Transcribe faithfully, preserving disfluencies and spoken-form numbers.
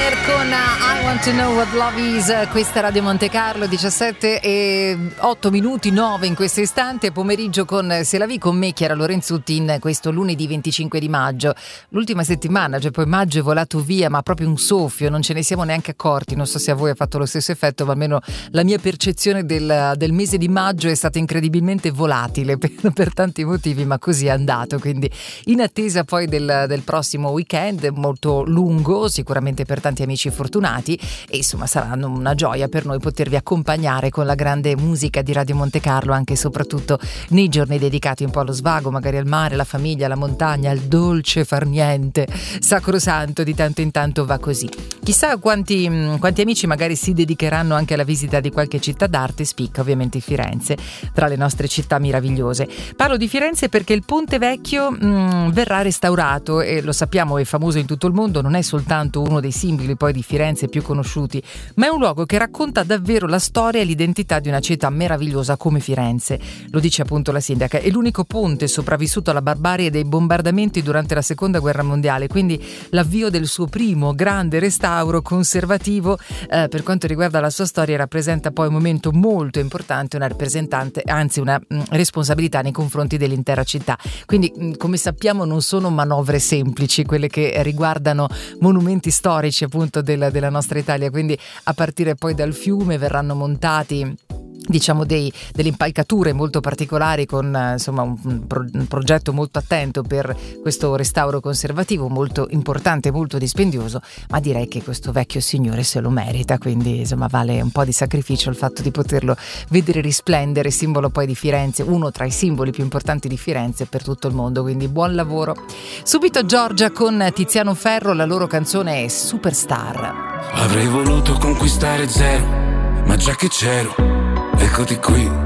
con I Want to Know What Love Is. Questa è Radio Monte Carlo, diciassette e otto minuti, nove in questo istante, pomeriggio con Se la vi, con me Chiara Lorenzutti, in questo lunedì venticinque di maggio, l'ultima settimana, cioè poi maggio è volato via, ma proprio un soffio, non ce ne siamo neanche accorti. Non so se a voi ha fatto lo stesso effetto, ma almeno la mia percezione del, del mese di maggio è stata incredibilmente volatile per, per tanti motivi, ma così è andato. Quindi in attesa poi del, del prossimo weekend molto lungo, sicuramente per tanti amici fortunati, e insomma sarà una gioia per noi potervi accompagnare con la grande musica di Radio Monte Carlo, anche e soprattutto nei giorni dedicati un po' allo svago, magari al mare, alla famiglia, alla montagna, al dolce far niente sacrosanto. Di tanto in tanto va così. Chissà quanti, quanti amici magari si dedicheranno anche alla visita di qualche città d'arte. Spicca ovviamente Firenze tra le nostre città meravigliose. Parlo di Firenze perché il Ponte Vecchio mh, verrà restaurato, e lo sappiamo, è famoso in tutto il mondo, non è soltanto uno dei simboli poi di Firenze più conosciuti, ma è un luogo che racconta davvero la storia e l'identità di una città meravigliosa come Firenze. Lo dice appunto la sindaca. È l'unico ponte sopravvissuto alla barbarie dei bombardamenti durante la seconda guerra mondiale, quindi l'avvio del suo primo grande restauro conservativo eh, per quanto riguarda la sua storia rappresenta poi un momento molto importante, una rappresentante, anzi una mh, responsabilità nei confronti dell'intera città. Quindi mh, come sappiamo non sono manovre semplici quelle che riguardano monumenti storici appunto della, della nostra Italia, quindi a partire poi dal fiume verranno montati, diciamo, dei, delle impalcature molto particolari con insomma un, pro, un progetto molto attento per questo restauro conservativo, molto importante, molto dispendioso, ma direi che questo vecchio signore se lo merita, quindi insomma vale un po' di sacrificio il fatto di poterlo vedere risplendere, simbolo poi di Firenze, uno tra i simboli più importanti di Firenze per tutto il mondo, quindi buon lavoro. Subito Giorgia con Tiziano Ferro, la loro canzone è Superstar. Avrei voluto conquistare zero, ma già che c'ero, eccoti qui,